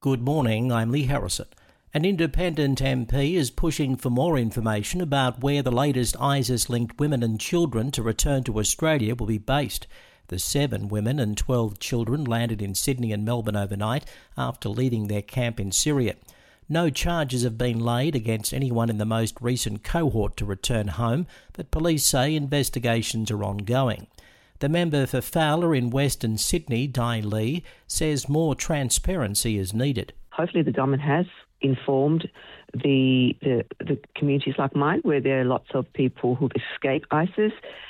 Good morning, I'm Lee Harrison. An independent MP is pushing for more information about where the latest ISIS-linked women and children to return to Australia will be based. The 7 women and 12 children landed in Sydney and Melbourne overnight after leaving their camp in Syria. No charges have been laid against anyone in the most recent cohort to return home, but police say investigations are ongoing. The member for Fowler in Western Sydney, Di Lee, says more transparency is needed. Hopefully the government has informed the communities like mine, where there are lots of people who've escaped ISIS,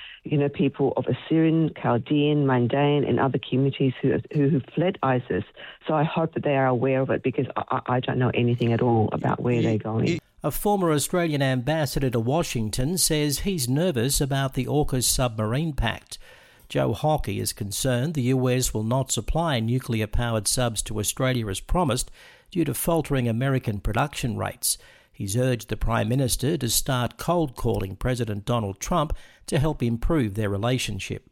people of Assyrian, Chaldean, Mandaean and other communities who fled ISIS. So I hope that they are aware of it, because I don't know anything at all about where they're going. A former Australian ambassador to Washington says he's nervous about the AUKUS submarine pact. Joe Hockey is concerned the US will not supply nuclear-powered subs to Australia as promised due to faltering American production rates. He's urged the Prime Minister to start cold-calling President Donald Trump to help improve their relationship.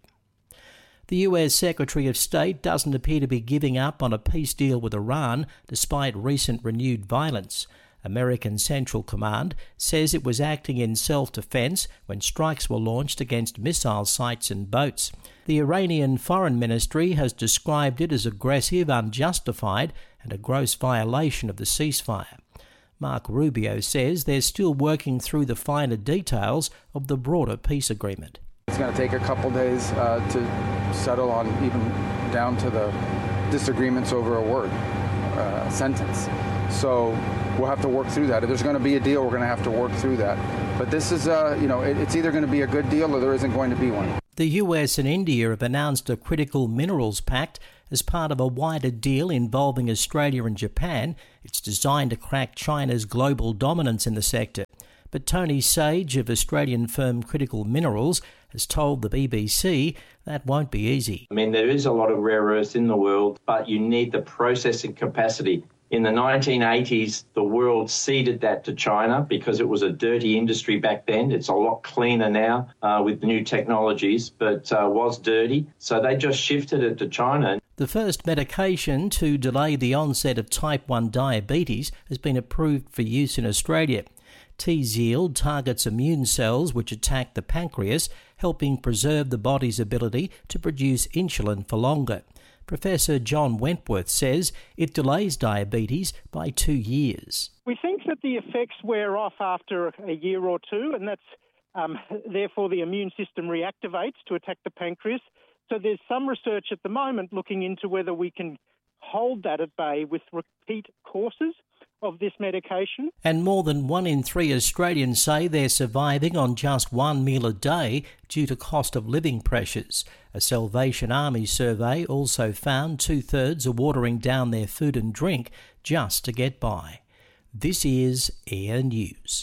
The US Secretary of State doesn't appear to be giving up on a peace deal with Iran despite recent renewed violence. American Central Command says it was acting in self-defence when strikes were launched against missile sites and boats. The Iranian Foreign Ministry has described it as aggressive, unjustified and a gross violation of the ceasefire. Mark Rubio says they're still working through the finer details of the broader peace agreement. It's going to take a couple days to settle on, even down to the disagreements over a word, sentence. So we'll have to work through that. If there's going to be a deal, we're going to have to work through that. But this is, it's either going to be a good deal or there isn't going to be one. The US and India have announced a critical minerals pact as part of a wider deal involving Australia and Japan. It's designed to crack China's global dominance in the sector. But Tony Sage of Australian firm Critical Minerals has told the BBC that won't be easy. I mean, there is a lot of rare earths in the world, but you need the processing capacity. In the 1980s, the world ceded that to China because it was a dirty industry back then. It's a lot cleaner now with the new technologies, but was dirty. So they just shifted it to China. The first medication to delay the onset of type 1 diabetes has been approved for use in Australia. Tzield targets immune cells which attack the pancreas, helping preserve the body's ability to produce insulin for longer. Professor John Wentworth says it delays diabetes by 2 years. We think that the effects wear off after a year or two, and that's therefore the immune system reactivates to attack the pancreas. So there's some research at the moment looking into whether we can hold that at bay with repeat courses of this medication. And more than 1 in 3 Australians say they're surviving on just one meal a day due to cost of living pressures. A Salvation Army survey also found 2/3 are watering down their food and drink just to get by. This is Air News.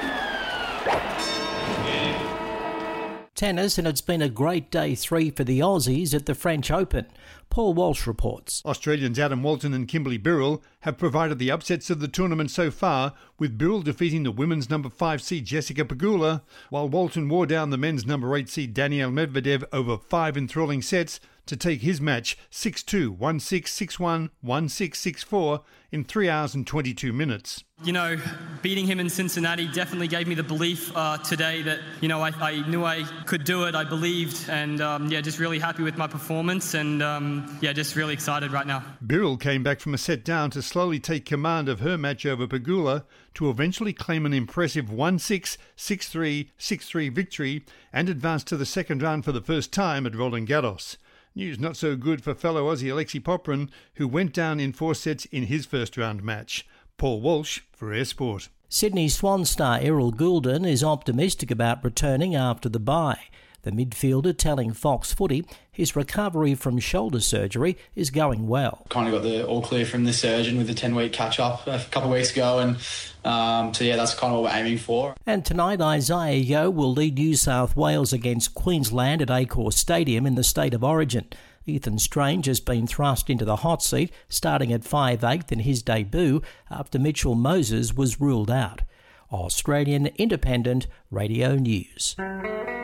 Tennis, and it's been a great day 3 for the Aussies at the French Open. Paul Walsh reports. Australians Adam Walton and Kimberly Birrell have provided the upsets of the tournament so far, with Birrell defeating the women's number 5 seed Jessica Pegula, while Walton wore down the men's number 8 seed Daniil Medvedev over 5 enthralling sets to take his match 6-2, 1-6, 6-1, 1-6, 6-4 in 3 hours and 22 minutes. Beating him in Cincinnati definitely gave me the belief today that, I knew I could do it, I believed, and just really happy with my performance and, just really excited right now. Birrell came back from a set down to slowly take command of her match over Pegula to eventually claim an impressive 1-6, 6-3, 6-3 victory and advance to the second round for the first time at Roland Garros. News not so good for fellow Aussie Alexei Poprin, who went down in 4 sets in his first round match. Paul Walsh for Air Sport. Sydney Swan star Errol Goulden is optimistic about returning after the bye. The midfielder telling Fox Footy his recovery from shoulder surgery is going well. Kind of got the all clear from the surgeon with the 10-week catch-up a couple of weeks ago, and that's kind of what we're aiming for. And tonight Isaiah Yeo will lead New South Wales against Queensland at Accor Stadium in the State of Origin. Ethan Strange has been thrust into the hot seat, starting at 5/8 in his debut after Mitchell Moses was ruled out. Australian Independent Radio News.